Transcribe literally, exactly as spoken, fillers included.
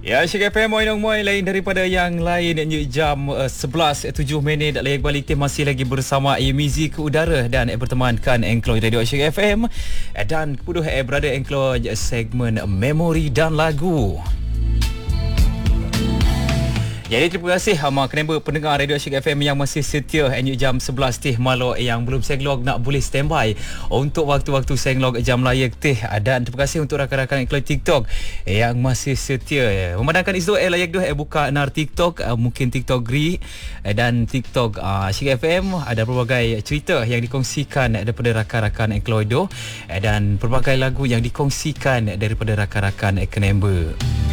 Ya, Syek F M Moinong Moi lain daripada yang lain. Jam uh, sebelas tujuh minit layak balik tim masih lagi bersama Muzik Udara dan eh, bertemankan Engkloy Radio Syek F M dan kemudian eh, berada Engkloy segmen Memori dan Lagu. Jadi terima kasih sama kenapa pendengar Radio Syek F M yang masih setia hanya jam sebelas teh malam yang belum senglog nak boleh standby untuk waktu-waktu senglog jam layak teh, dan terima kasih untuk rakan-rakan iklan TikTok yang masih setia. Memandangkan isu eh layak dah eh buka nar TikTok, uh, mungkin TikTok Gri dan TikTok uh, Syek F M ada pelbagai cerita yang dikongsikan daripada rakan-rakan Ekloido dan pelbagai lagu yang dikongsikan daripada rakan-rakan Eknember.